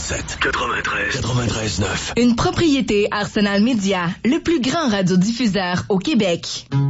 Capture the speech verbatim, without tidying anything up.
quatre-vingt-sept, quatre-vingt-treize, quatre-vingt-treize neuf. Une propriété Arsenal Média, le plus grand radiodiffuseur au Québec.